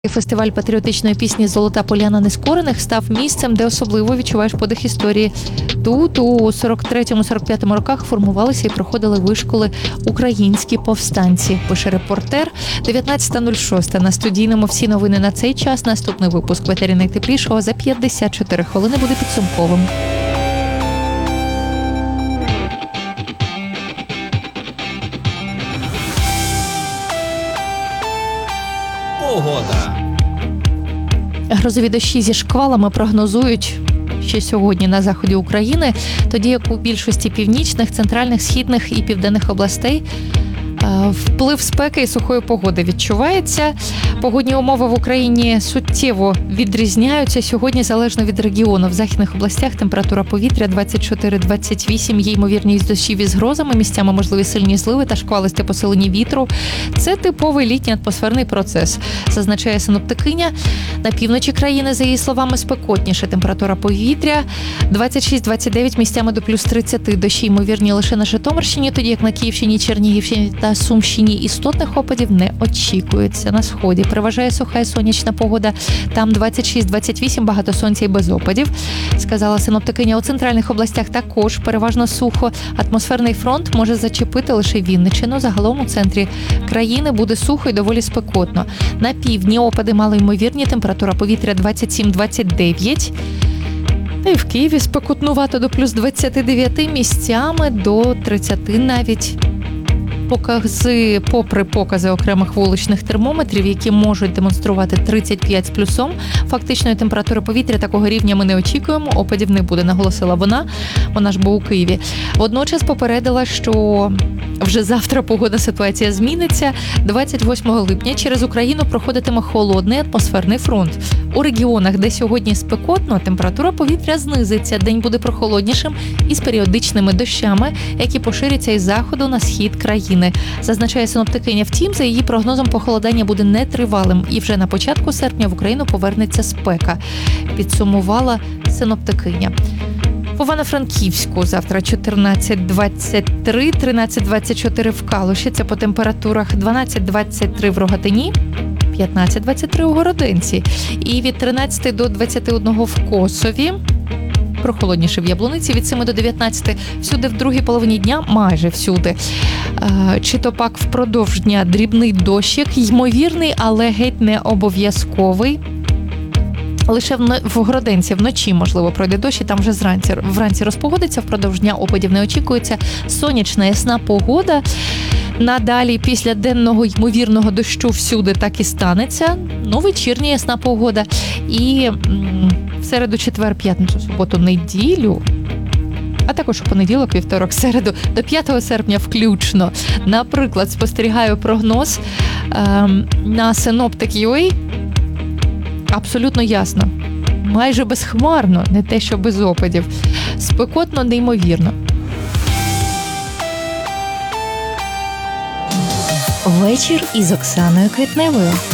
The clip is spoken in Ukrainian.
Фестиваль патріотичної пісні «Золота поляна нескорених» став місцем, де особливо відчуваєш подих історії. Тут у 43-45 роках формувалися і проходили вишколи українські повстанці. Пише репортер. 19.06 на студійному «Всі новини на цей час». Наступний випуск в етері найтеплішого за 54 хвилини буде підсумковим. Погода. Грозові дощі зі шквалами прогнозують ще сьогодні на заході України, тоді як у більшості північних, центральних, східних і південних областей вплив спеки і сухої погоди відчувається. Погодні умови в Україні суттєво відрізняються сьогодні залежно від регіону. В західних областях температура повітря 24-28, є ймовірність дощів із грозами, місцями можливі сильні зливи та шквалисте посилення вітру. Це типовий літній атмосферний процес, зазначає синоптикиня. На півночі країни, за її словами, спекотніше. Температура повітря 26-29, місцями до плюс 30. Дощі ймовірні лише на Житомирщині, тоді як на Київщині, Чернігівщині та Сумщині істотних опадів не очікується. На сході переважає суха і сонячна погода. Там 26-28, багато сонця і без опадів. Сказала синоптикиня, у центральних областях також переважно сухо. Атмосферний фронт може зачепити лише Вінниччину. Загалом у центрі країни буде сухо і доволі спекотно. На півдні опади малоймовірні, температура повітря 27-29. Та й в Києві спекотнувато до плюс 29, місцями до 30 навіть. Попри покази окремих вуличних термометрів, які можуть демонструвати 35 з плюсом, фактичної температури повітря такого рівня ми не очікуємо, опадів не буде, наголосила вона. Вона ж була у Києві. Водночас попередила, що вже завтра погодна ситуація зміниться. 28 липня через Україну проходитиме холодний атмосферний фронт. У регіонах, де сьогодні спекотно, температура повітря знизиться. День буде прохолоднішим із періодичними дощами, які поширяться із заходу на схід країни. Зазначає синоптикиня. Втім, за її прогнозом, похолодання буде нетривалим. І вже на початку серпня в Україну повернеться спека. Підсумувала синоптикиня. В Івано-Франківську завтра 14-23, 13-24 в Калуші. Це по температурах 12-23 в Рогатині, 15-23 у Городинці. І від 13 до 21 в Косові. Прохолодніше в Яблуниці від 7 до 19. Всюди в другій половині дня, майже всюди. Чи то пак впродовж дня дрібний дощик, ймовірний, але геть не обов'язковий. Лише в Городенці вночі, можливо, пройде дощ, і там вже вранці розпогодиться, впродовж дня опадів не очікується. Сонячна, ясна погода. Надалі, після денного ймовірного дощу всюди так і станеться. Вечірня ясна погода. І в середу, четвер, п'ятницю, суботу, неділю, а також у понеділок, вівторок, середу, до 5 серпня включно. Наприклад, спостерігаю прогноз на Synoptic.ua. Абсолютно ясно. Майже безхмарно, не те, що без опадів. Спекотно, неймовірно. Вечір із Оксаною Квітневою.